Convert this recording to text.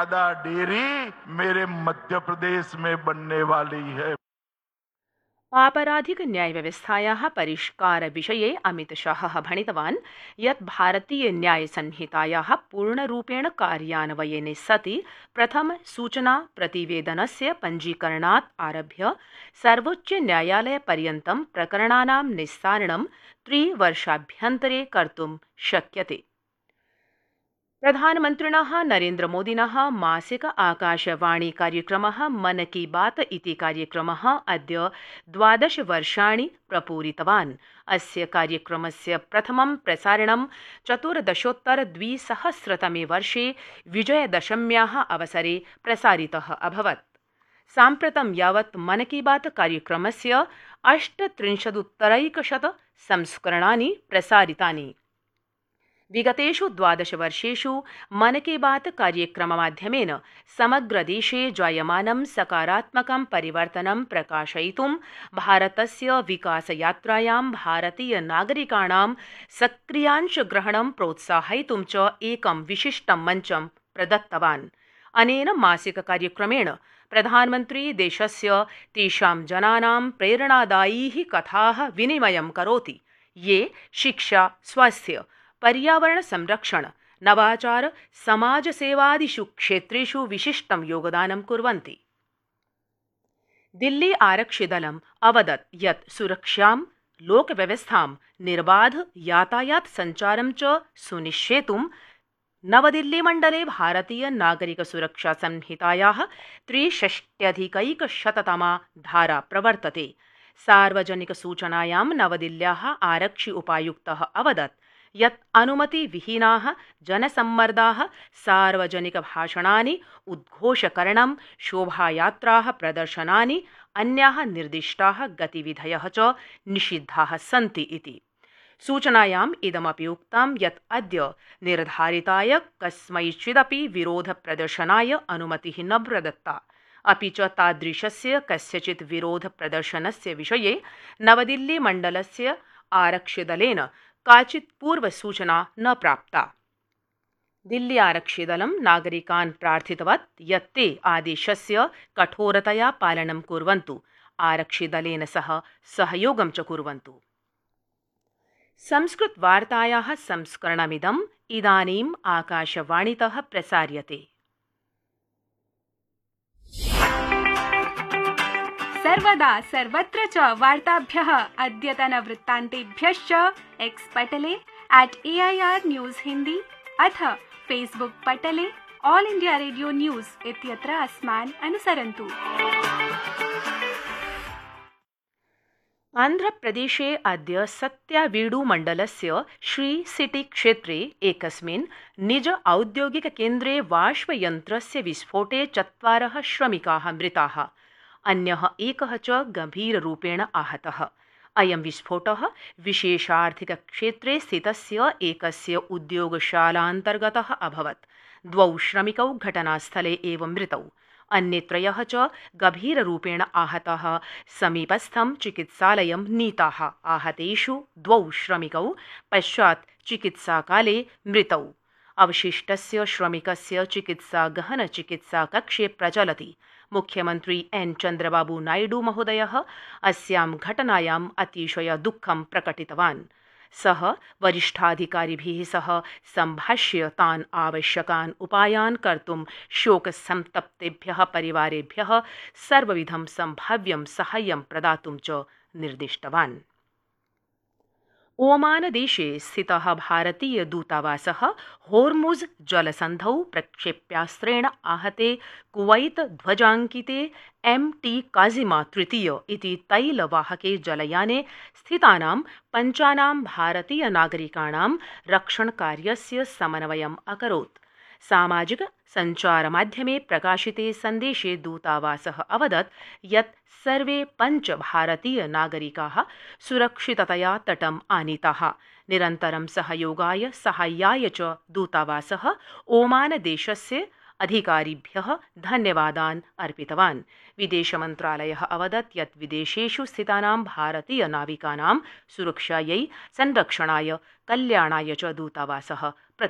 ज्यादा डेयरी मेरे मध्य प्रदेश में बनने वाली है। आपराधिक न्यायव्यवस्थायाः परिष्कारविषये अमितशाहः भणितवान् यत् भारतीयन्यायसंहितायाः पूर्णरूपेण कार्यान्वयने सति प्रथमसूचनाप्रतिवेदनस्य पञ्जीकरणात् आरभ्य सर्वोच्चन्यायालयपर्यन्तं प्रकरणानां निस्सारणं 3 वर्षाभ्यन्तरे कर्तुं शक्यते। प्रधानमन्त्रिणः नरेन्द्रमोदिनः मासिक आकाशवाणी कार्यक्रमः मन की बात इति कार्यक्रमः अद्य 12 वर्षाणि प्रपूरितवान्। अस्य कार्यक्रमस्य प्रथमं प्रसारणं 14,200तमे वर्षे विजयदशम्याः अवसरे प्रसारितः अभवत्। साम्प्रतं यावत् मन की बात कार्यक्रमस्य 38 संस्करणानि प्रसारितानि। विगतेषु 12 वर्षेषु मन की बात कार्यक्रममाध्यमेन समग्रदेशे जायमानं सकारात्मकं परिवर्तनं प्रकाशयितुं भारतस्य विकासयात्रायां भारतीयनागरिकाणां सक्रियांशग्रहणं प्रोत्साहयितुं च एकं विशिष्टं मञ्चं प्रदत्तवान्। अनेन मासिककार्यक्रमेण प्रधानमन्त्री देशस्य तेषां जनानां प्रेरणादायीः कथाः विनिमयं करोति ये शिक्षा, स्वास्थ्य, पर्यावरण संरक्षण, नवाचार, समाजसेवादिषु क्षेत्रेषु विशिष्टं योगदानं कुर्वन्ति। दिल्ली आरक्षिदलम् अवदत् यत् सुरक्षां, लोकव्यवस्थां, निर्बाध यातायात सञ्चारं च सुनिश्चेतुं नवदिल्लीमण्डले भारतीय नागरिक सुरक्षा संहितायाः 63अधिकैकशततमा धारा प्रवर्तते। सार्वजनिक सूचनायां नवदिल्ल्याः आरक्षि उपायुक्तः अवदत् यत् अनुमतिविहीनाः जनसम्मर्दाः, सार्वजनिकभाषणानि, उद्घोषकरणं, शोभायात्राः, प्रदर्शनानि, अन्याः निर्दिष्टाः गतिविधयः च निषिद्धाः सन्ति इति। सूचनायाम् इदमपि उक्तं यत् अद्य निर्धारिताय कस्मैचिदपि विरोधप्रदर्शनाय अनुमतिः न प्रदत्ता। अपि च तादृशस्य कस्यचित् विरोधप्रदर्शनस्य विषये नवदिल्लीमण्डलस्य आरक्षिदलेन काचित् पूर्वसूचना न प्राप्ता। दिल्ली आरक्षिदलं नागरिकान् प्रार्थितवत् यत् ते आदेशस्य कठोरतया पालनं कुर्वन्तु, आरक्षिदलेन सह सहयोगं च कुर्वन्तु। संस्कृतवार्तायाः संस्करणमिदम् इदानीम् आकाशवाणीतः प्रसार्यते। सर्वदा सर्वत्र च वार्ताभ्यः अद्यतनवृत्तान्तेभ्यश्च एक्स् पटले @AIR न्यूज़ हिन्दी अथ फेसबुक पटले ऑल इंडिया रेडियो न्यूज़ इत्यत्र अस्मान् अनुसरन्तु। आन्ध्रप्रदेशे अद्य सत्यावीडुमण्डलस्य श्री सिटी क्षेत्रे एकस्मिन् निज औद्योगिककेन्द्रे बाष्पयन्त्रस्य विस्फोटे 4 श्रमिकाः मृताः, अन्यः एकः च गम्भीररूपेण आहतः। अयं विस्फोटः विशेषार्थिकक्षेत्रे स्थितस्य एकस्य उद्योगशालान्तर्गतः अभवत्। 2 श्रमिकौ घटनास्थले एव मृतौ, अन्ये 3 च गभीररूपेण आहताः समीपस्थं चिकित्सालयं नीताः। आहतेषु 2 श्रमिकौ पश्चात् चिकित्साकाले मृतौ। अवशिष्टस्य श्रमिकस्य चिकित्सा गहनचिकित्साकक्षे प्रचलति। मुख्यमन्त्री एन् चन्द्रबाबू नायडू महोदयः अस्यां घटनायाम् अतिशय दुःखं प्रकटितवान्। सः वरिष्ठाधिकारिभिः सह सम्भाष्य तान् आवश्यकान् उपायान् कर्तुं शोकसन्तप्तेभ्यः परिवारेभ्यः सर्वविधं सम्भाव्यं साहाय्यं प्रदातुं च निर्दिष्टवान्। ओमानदेशे स्थितः भारतीयदूतावासः होर्मुज़ जलसन्धौ प्रक्षेप्यास्त्रेण आहते कुवैत ध्वजाङ्किते MT काजिमा तृतीय इति तैलवाहके जलयाने स्थितानां 5 भारतीयनागरिकाणां रक्षणकार्यस्य समन्वयम् अकरोत्। सामाजिक सञ्चारमाध्यमे प्रकाशिते सन्देशे दूतावासः अवदत् यत् सर्वे 5 भारतीयनागरिकाः सुरक्षिततया तटम् आनीताः। निरन्तरं सहयोगाय साहाय्याय च दूतावासः ओमानदेशस्य अधिकारिभ्यः धन्यवादान् अर्पितवान्। विदेशमन्त्रालयः अवदत् यत् विदेशेषु स्थितानां भारतीयनाविकानां सुरक्षायै, संरक्षणाय, कल्याणाय च दूतावासः